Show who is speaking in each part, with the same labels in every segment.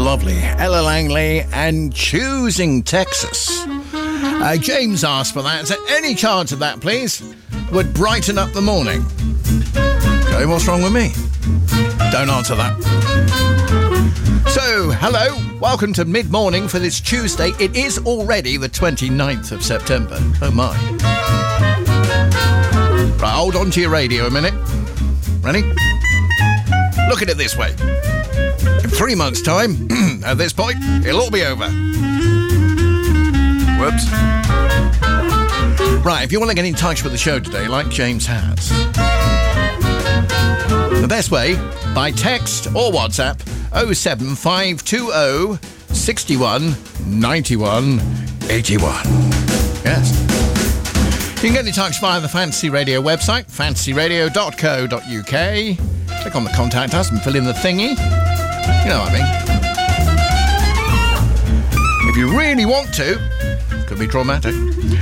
Speaker 1: lovely Ella Langley and Choosing Texas. James asked for that. So any chance of that, please, would brighten up the morning. Okay, what's wrong with me? Don't answer that. So, hello, welcome to mid-morning for this Tuesday. It is already the 29th of September. Oh my. Right, hold on to your radio a minute. Ready? Look at it this way. In 3 months' time, at this point, it'll all be over. Whoops. Right, if you want to get in touch with the show today, like James has, the best way, by text or WhatsApp, 07520 61 91 81. Yes. You can get in touch via the Fantasy Radio website, fantasyradio.co.uk. Click on the Contact Us and fill in the thingy. You know what I mean. If you really want to, could be traumatic.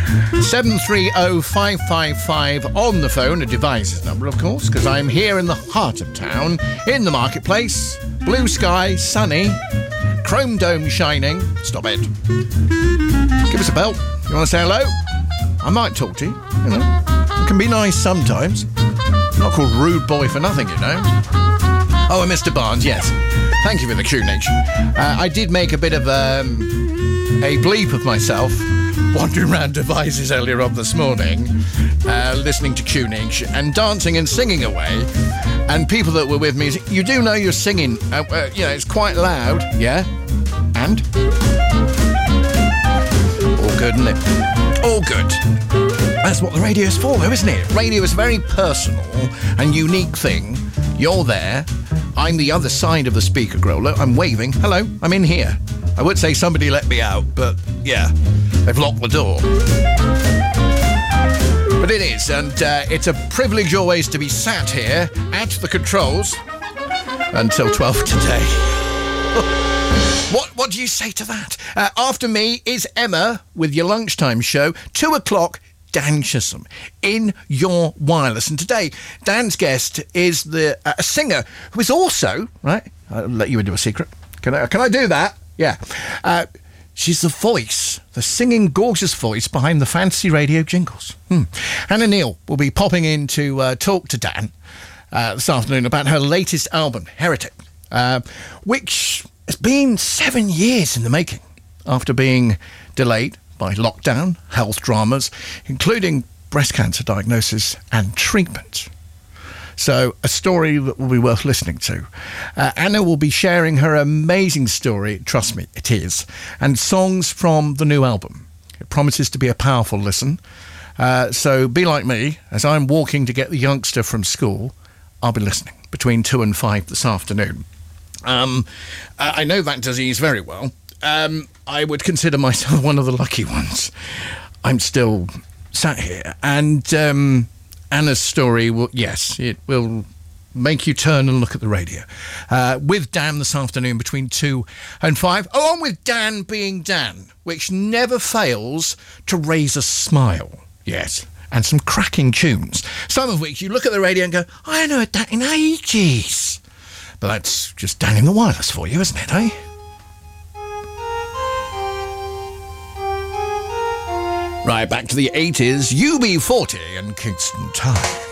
Speaker 1: 730555 on the phone, a devices number, of course, because I'm here in the heart of town, in the marketplace, blue sky, sunny, chrome dome shining. Stop it. Give us a bell. You want to say hello? I might talk to you, you know. It can be nice sometimes. Not called rude boy for nothing, you know. Oh, and Mr. Barnes, yes. Thank you for the tunage. I did make a bit of a bleep of myself wandering around devices earlier on this morning, listening to tunage and dancing and singing away. And people that were with me, you do know you're singing. You know, it's quite loud, yeah? And? All good, isn't it? All good. That's what the radio's for, though, isn't it? Radio is a very personal and unique thing. You're there. I'm the other side of the speaker grill. Look, I'm waving. Hello, I'm in here. I would say somebody let me out, but yeah, they've locked the door. But it is, and it's a privilege always to be sat here at the controls until 12 today. What do you say to that? After me is Emma with your lunchtime show, 2 o'clock, Dan Chisholm in your wireless. And today, Dan's guest is a singer who is also, right, I'll let you into a secret. Can I do that? Yeah. She's the voice, the singing gorgeous voice behind the Fantasy Radio jingles. Hannah Neal will be popping in to talk to Dan this afternoon about her latest album, Heretic, which has been 7 years in the making after being delayed by lockdown, health dramas, including breast cancer diagnosis and treatment. So, a story that will be worth listening to. Anna will be sharing her amazing story, trust me, it is, and songs from the new album. It promises to be a powerful listen. So, be like me, as I'm walking to get the youngster from school, I'll be listening between 2 and 5 this afternoon. I know that disease very well. I would consider myself one of the lucky ones. I'm still sat here, and Anna's story will, yes, it will make you turn and look at the radio. With Dan this afternoon between 2 and 5, along with Dan being Dan, which never fails to raise a smile. Yes, and some cracking tunes, some of which you look at the radio and go, I haven't heard that in ages. But that's just Dan in the wireless for you, isn't it, eh? Right, back to the 80s, UB40 and Kingston Time.